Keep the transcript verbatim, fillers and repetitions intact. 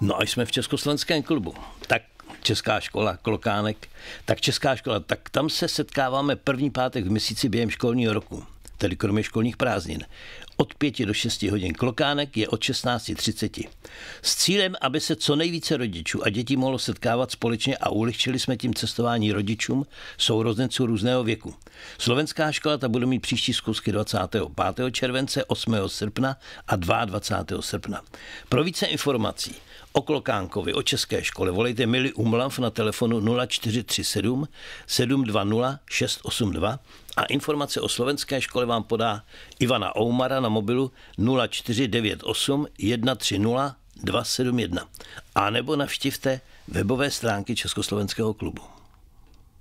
No a jsme v Československém klubu. Tak Česká škola, Klokánek, tak Česká škola, tak tam se setkáváme první pátek v měsíci během školního roku, tedy kromě školních prázdnin. Od pěti do šesti hodin. Klokánek je od šestnáct třicet. S cílem, aby se co nejvíce rodičů a dětí mohlo setkávat společně a ulehčili jsme tím cestování rodičům sourozenců různého věku. Slovenská škola ta bude mít příští zkoušky dvacátého pátého července, osmého srpna a dvacátého druhého srpna. Pro více informací o Klokánkovi, o České škole volejte Mili Umlav na telefonu nula čtyři tři sedm sedm dva nula šest osm dva a informace o slovenské škole vám podá Ivana Oumara na mobilu nula čtyři devět osm jedna tři nula dva sedm jedna a nebo navštivte webové stránky Československého klubu.